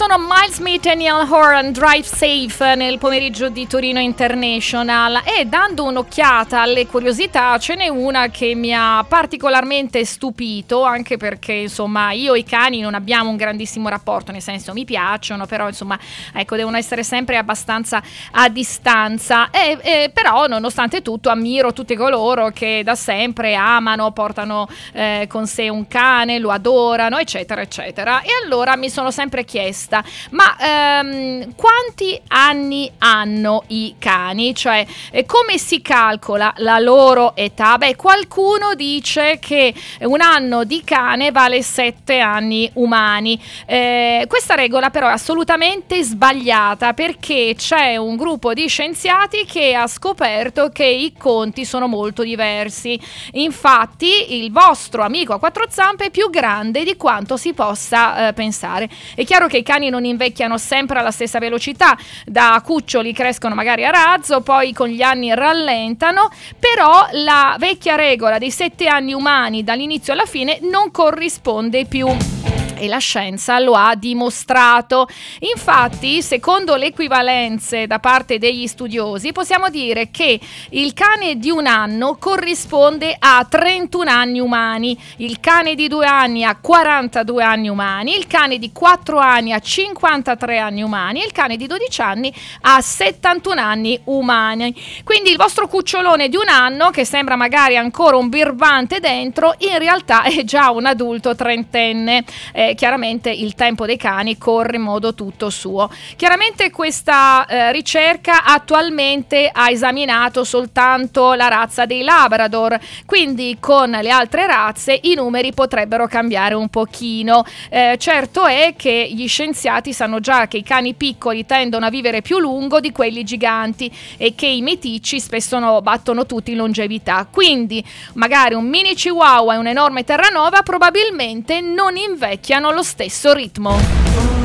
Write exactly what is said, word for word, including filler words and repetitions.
sono Miles Smith e Niall Horan, Drive Safe, nel pomeriggio di Torino International. E dando un'occhiata alle curiosità, ce n'è una che mi ha particolarmente stupito, anche perché insomma io e i cani non abbiamo un grandissimo rapporto, nel senso mi piacciono, però insomma ecco devono essere sempre abbastanza a distanza. E, e però nonostante tutto ammiro tutti coloro che da sempre amano, portano eh, con sé un cane, lo adorano, eccetera eccetera. E allora mi sono sempre chiesta, ma ehm, quanti anni hanno i cani? Cioè eh, come si calcola la loro età? Beh, qualcuno dice che un anno di cane vale sette anni umani. Eh, questa regola però è assolutamente sbagliata, perché c'è un gruppo di scienziati che ha scoperto che i conti sono molto diversi. Infatti il vostro amico a quattro zampe è più grande di quanto si possa eh, pensare. È chiaro che i cani non invecchiano sempre alla stessa velocità, da cuccioli crescono magari a razzo, poi con gli anni rallentano, però la vecchia regola dei sette anni umani dall'inizio alla fine non corrisponde più. E la scienza lo ha dimostrato. Infatti, secondo le equivalenze da parte degli studiosi, possiamo dire che il cane di un anno corrisponde a trentuno anni umani, il cane di due anni a quarantadue anni umani, il cane di quattro anni a cinquantatré anni umani e il cane di dodici anni a settantuno anni umani. Quindi il vostro cucciolone di un anno, che sembra magari ancora un birbante dentro, in realtà è già un adulto trentenne. Eh, chiaramente il tempo dei cani corre in modo tutto suo. Chiaramente questa eh, ricerca attualmente ha esaminato soltanto la razza dei Labrador, quindi con le altre razze i numeri potrebbero cambiare un pochino. Eh, certo è che gli scienziati sanno già che i cani piccoli tendono a vivere più lungo di quelli giganti e che i meticci spesso no, battono tutti in longevità, quindi magari un mini chihuahua e un enorme terranova probabilmente non invecchiano lo stesso ritmo.